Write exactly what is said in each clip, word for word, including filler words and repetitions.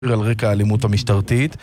על רקע האלימות המשטרתית.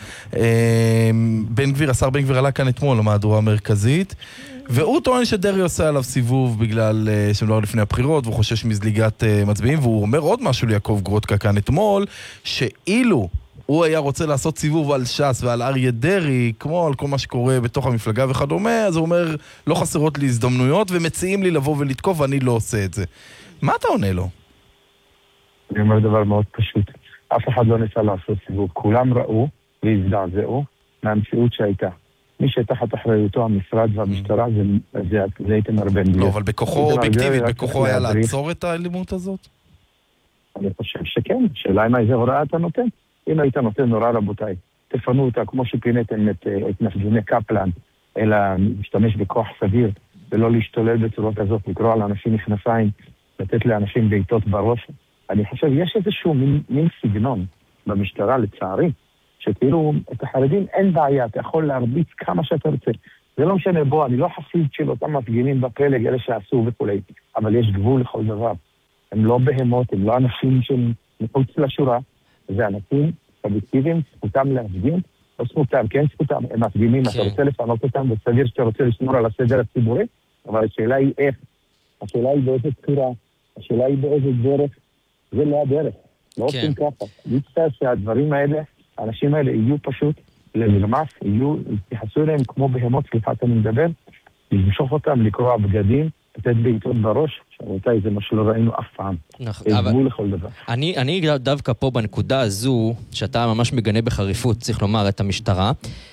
בן גביר, השר בן גביר עלה כאן אתמול למהדורה המרכזית, והוא טוען שדרעי עושה עליו סיבוב בגלל שמדובר לפני הבחירות, והוא חושש מזליגת מצביעים, והוא אומר עוד משהו ליעקב גרודקה כאן אתמול, שאילו הוא היה רוצה לעשות סיבוב על ש"ס ועל אריה דרעי, כמו על כל מה שקורה בתוך המפלגה וכדומה, אז הוא אומר, לא חסרות לי הזדמנויות, ומציעים לי לבוא ולתקוף, ואני לא עושה את זה. מה אתה עונה לו? אני אומר דבר מאוד פשוט. אף אחד לא ניסה לעשות סיבוב. כולם ראו והזדעזעו מהמציאות שהייתה. מי שתחת אחריותו המשרד והמשטרה זה, זה, זה איתמר בן גביר. לא, אבל בכוחו אובייקטיבית, בכוחו היה לעצור את האלימות הזאת? אני חושב שכן. שאלה אם איזה הוראה אתה נותן. אם היית נותן נורא רבותיי, תפנו אותה כמו שפיניתם את, את מפגיני קפלן, אלא להשתמש בכוח סביר, ולא להשתולל בצורה כזאת, לקרוא על אנשים מכנפיים, לתת לאנשים בעיטות בראש. אני חושב, יש איזשהו מין, מין סגנון במשטרה, לצערי, שכאילו את החרדים אין בעיה, אתה יכול להרביץ כמה שאתה רוצה. זה לא משנה, בוא, אני לא חסיד של אותם מפגינים בפלג, אלה שעשו וכולי, אבל יש גבול לכל דבר. הם לא בהמות, הם לא אנשים שהם מחוץ לשורה, זה אנשים אובייקטיביים, זכותם להפגין, לא זכותם, כן זכותם, הם מפגינים, אתה רוצה לפנות אותם, וסביר שאתה רוצה לשמור על הסדר הציבורי, אבל השאלה היא איך, השאלה היא באיזה צורה, השאלה היא באיזה דרך, זה לא הדרך, לא עושים ככה. נצטע שהדברים האלה, האנשים האלה יהיו פשוט למרמס, יהיו, יתייחסו אליהם כמו בהמות, סליחה אני מדבר, למשוך אותם, לקרוא בגדים, לתת בעיטות בראש, שאותי זה מה שלא ראינו אף פעם. יגבו לכל דבר. אני, אני דווקא פה בנקודה הזו, שאתה ממש מגנה בחריפות, צריך לומר, את המשטרה,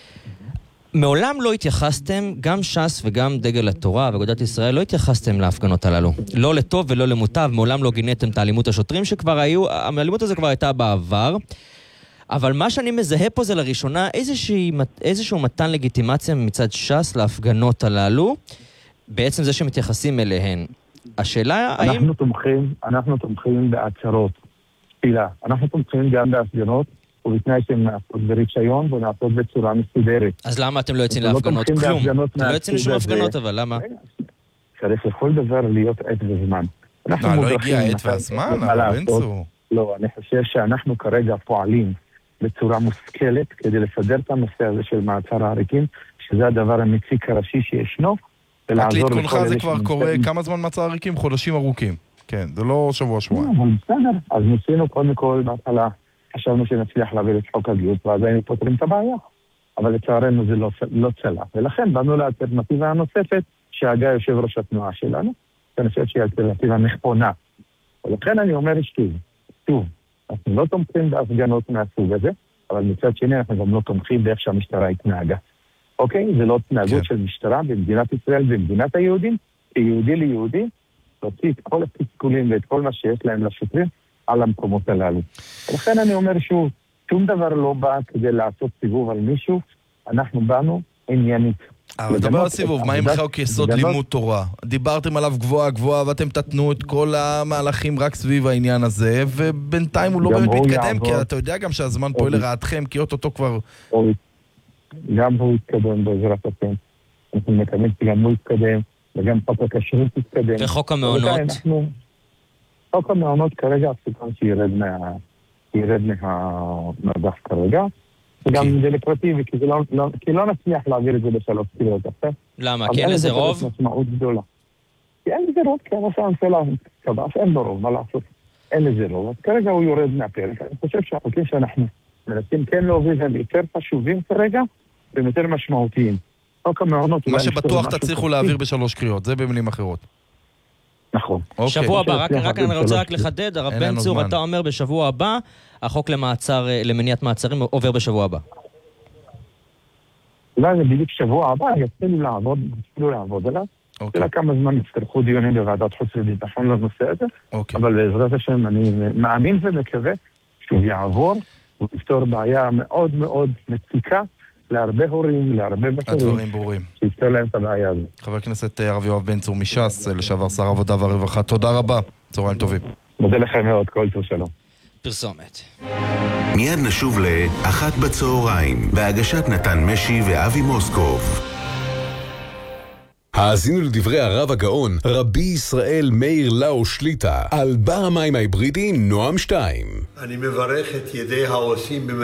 מעולם לא התייחסתם, גם ש"ס וגם דגל התורה ואגודת ישראל, לא התייחסתם להפגנות הללו. לא לטוב ולא למוטב, מעולם לא גיניתם את האלימות השוטרים שכבר היו, האלימות הזו כבר הייתה בעבר, אבל מה שאני מזהה פה זה לראשונה איזושהי, איזשהו מתן לגיטימציה מצד ש"ס להפגנות הללו, בעצם זה שמתייחסים אליהן. השאלה האם... אנחנו תומכים, אנחנו תומכים בעצרות, תפילה. אנחנו תומכים גם בהפגנות, ובתנאי שהם נעשות ברישיון ונעשות בצורה מסודרת. אז למה אתם לא יוצאים להפגנות? כלום. אתם לא יוצאים לשום הפגנות, אבל למה? צריך לכל דבר להיות עת וזמן. לא, לא הגיע עת והזמן, אבל בן צור. לא, אני חושב שאנחנו כרגע פועלים בצורה מושכלת כדי לסדר את הנושא הזה של מעצר העריקים, שזה הדבר המציק הראשי שישנו, רק להתכונך זה כבר קורה, כמה זמן מעצר העריקים? חודשים ארוכים. כן, זה לא שבוע שבועיים. אז ניסינו קודם כל בהתחלה, חשבנו שנצליח להעביר את חוק הגיוס, ואז היינו פותרים את הבעיה. אבל לצערנו זה לא, לא צלח. ולכן באנו לאלטרנטיבה הנוספת, שהגה יושב ראש התנועה שלנו, שאני חושב שהיא אלטרנטיבה נכונה. ולכן אני אומר שוב, שוב, אנחנו לא תומכים בהפגנות מהסוג הזה, אבל מצד שני אנחנו גם לא תומכים באיך שהמשטרה התנהגה. אוקיי? זה לא התנהגות כן. של משטרה במדינת ישראל, במדינת היהודים, כיהודי ליהודי, להוציא את כל התסכולים ואת כל מה שיש להם לשוטרים על המקומות הללו. ולכן אני אומר שוב, שום דבר לא בא כדי לעשות סיבוב על מישהו, אנחנו באנו עניינית. אבל דבר על סיבוב, מה עם חוק יסוד לימוד תורה? דיברתם עליו גבוהה גבוהה, ואתם תתנו את כל המהלכים רק סביב העניין הזה, ובינתיים הוא לא באמת מתקדם, כי אתה יודע גם שהזמן פועל לרעתכם, כי אותו כבר... גם הוא יתקדם בעזרת השם. אנחנו מקווים שגם הוא יתקדם, וגם חוק הכשרות יתקדם. וחוק המעונות? חוק המעונות כרגע, הפסיקון שירד מהמדף כרגע. וגם זה לפרטיבי, כי לא נצליח להעביר את זה בשלוש קריאות. למה? כי אין לזה רוב? משמעות גדולה. כי אין לזה רוב, כי הנושא הממשלה קבע שאין לו רוב, מה לעשות? אין לזה רוב. אז כרגע הוא יורד מהפרק. אני חושב שהחוקים שאנחנו מנסים כן להוביל הם יותר חשובים כרגע, והם יותר משמעותיים. חוק המעונות... מה שבטוח תצליחו להעביר בשלוש קריאות, זה במילים אחרות. נכון. שבוע הבא, רק אני רוצה רק לחדד, הרב בן צור, אתה אומר בשבוע הבא, החוק למעצר, למניעת מעצרים עובר בשבוע הבא. אולי זה בדיוק שבוע הבא, יתחילו לעבוד, יתחילו לעבוד עליו. אלא כמה זמן יצטרכו דיונים בוועדת חוץ וביטחון לנושא הזה, אבל בעזרת השם אני מאמין ומקווה שהוא יעבור, הוא יפתור בעיה מאוד מאוד מציקה להרבה הורים, להרבה בחורים. הדברים ברורים. שיפתור להם את הבעיה הזו. חבר הכנסת הרב יואב בן צור מש"ס, לשעבר שר העבודה והרווחה, תודה רבה. צהריים טובים. מודה לכם מאוד, כל טוב שלום. פרסומת. מיד נשוב לאחת בצהריים, בהגשת נתן משי ואבי מוסקוב. האזינו לדברי הרב הגאון, רבי ישראל מאיר לאו שליטה, על בר המים ההיברידי נועם שתיים. אני מברך את ידי העושים